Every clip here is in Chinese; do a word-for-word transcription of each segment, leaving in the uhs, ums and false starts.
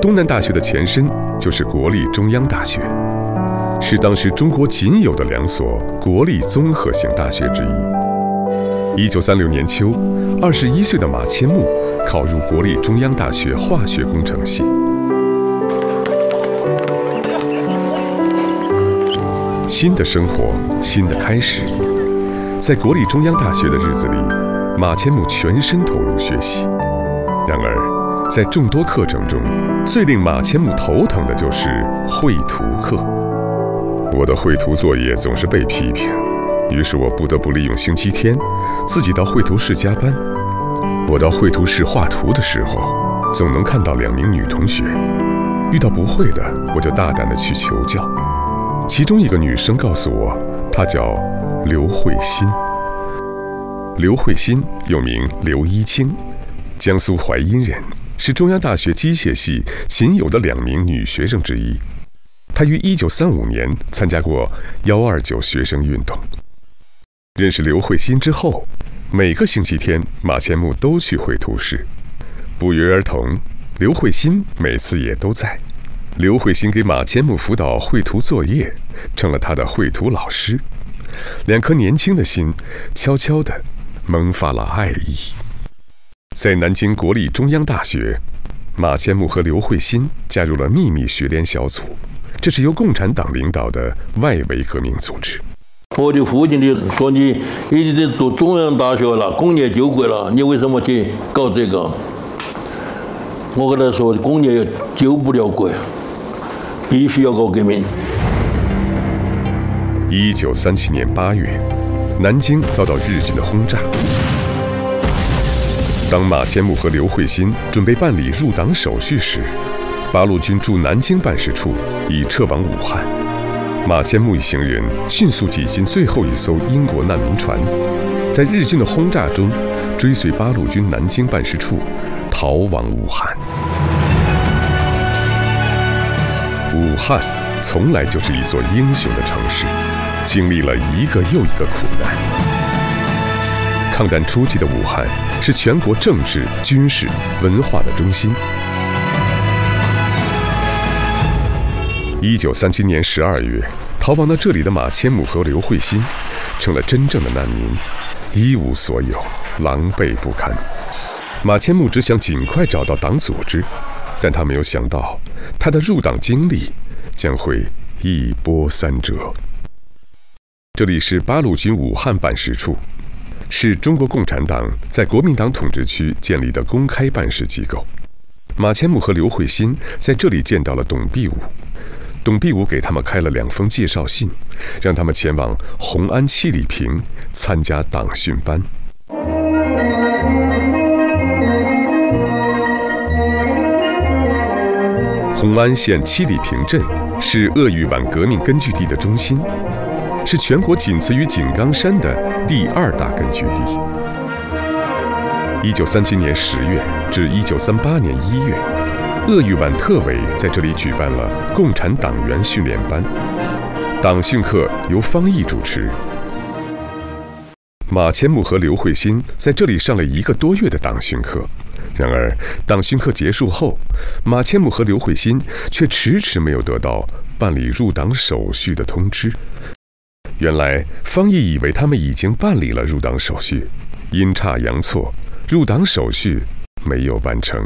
东南大学的前身就是国立中央大学，是当时中国仅有的两所国立综合性大学之一。一九三六年秋，二十一岁的马千木考入国立中央大学化学工程系。新的生活，新的开始。在国立中央大学的日子里，马千木全身投入学习。然而，在众多课程中，最令马千木头疼的就是绘图课。我的绘图作业总是被批评，于是我不得不利用星期天，自己到绘图室加班。我到绘图室画图的时候，总能看到两名女同学，遇到不会的，我就大胆地去求教。其中一个女生告诉我，她叫刘慧欣。刘慧欣又名刘一清，江苏淮阴人，是中央大学机械系仅有的两名女学生之一。她于一九三五年参加过幺二九学生运动。认识刘慧欣之后，每个星期天马千木都去绘图室，不约而同，刘慧欣每次也都在。刘慧欣给马千木辅导绘图作业，成了他的绘图老师。两颗年轻的心悄悄地萌发了爱意。在南京国立中央大学，马千木和刘慧欣加入了秘密学联小组，这是由共产党领导的外围革命组织。 我的父亲就说：“你已经读中央大学了，工业救国了，你为什么去搞这个？”我跟他说：“工业救不了国，必须要搞革命。” 一九三七年八月，南京遭到日军的轰炸。当马千木和刘慧欣准备办理入党手续时，八路军驻南京办事处已撤往武汉。马千木一行人迅速挤进最后一艘英国难民船，在日军的轰炸中，追随八路军南京办事处逃往武汉。武汉从来就是一座英雄的城市，经历了一个又一个苦难。抗战初期的武汉是全国政治、军事、文化的中心。一九三七年十二月，逃亡到这里的马千木和刘慧欣成了真正的难民，一无所有，狼狈不堪。马千木只想尽快找到党组织，但他没有想到，他的入党经历将会一波三折。这里是八路军武汉办事处，是中国共产党在国民党统治区建立的公开办事机构。马千木和刘慧欣在这里见到了董必武。董必武给他们开了两封介绍信，让他们前往红安七里坪参加党训班。红安县七里坪镇是鄂豫皖革命根据地的中心，是全国仅次于井冈山的第二大根据地。一九三七年十月至一九三八年一月，鄂豫皖特委在这里举办了共产党员训练班，党训课由方毅主持。马千木和刘慧欣在这里上了一个多月的党训课，然而党训课结束后，马千木和刘慧欣却迟迟没有得到办理入党手续的通知。原来方毅以为他们已经办理了入党手续，阴差阳错，入党手续没有办成。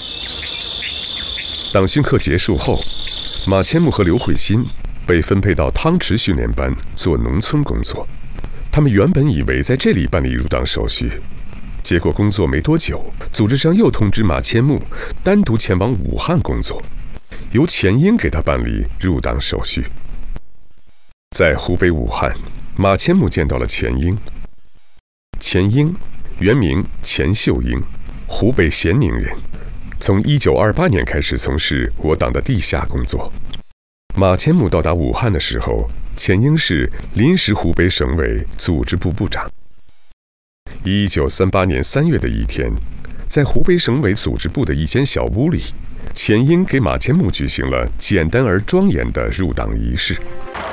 党训课结束后，马千木和刘慧欣被分配到汤池训练班做农村工作。他们原本以为在这里办理入党手续，结果工作没多久，组织上又通知马千木单独前往武汉工作，由钱英给他办理入党手续。在湖北武汉，马千木见到了钱英。钱英原名钱秀英，湖北咸宁人，从一九二八年开始从事我党的地下工作。马千木到达武汉的时候，钱英是临时湖北省委组织部部长。一九三八年三月的一天，在湖北省委组织部的一间小屋里，钱英给马千木举行了简单而庄严的入党仪式。